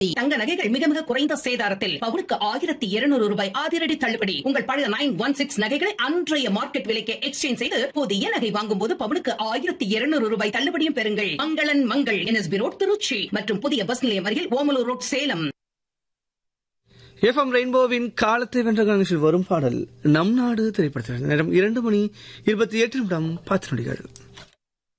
தங்க நகைகள் மிக மிக குறைந்த சேதாரத்தில் பவுனுக்கு 1200 ரூபாய் அதிரடி தள்ளுபடி. உங்கள் பழைய 916 நகைகளை அன்றைய மார்க்கெட் விலைக்கு எக்ஸ்சேஞ்ச் செய்து புதிய நகை வாங்கும் போது பவுனுக்கு 1200 ரூபாய் தள்ளுபடியும் பெறுங்கள். மங்களன் மங்கள் NSB ரோட் திருச்சி மற்றும் புதிய பஸ் நிலையம் அருகில் ஓமலூர் ரோட் சேலம். எஃப்எம் ரெயின்போவின் காலத்தை வென்ற நிகழ்ச்சியில் வரும் பாடல் நம் நாடு திரைப்படத்தில் நேரம் 2:28 10 நொடிகள்.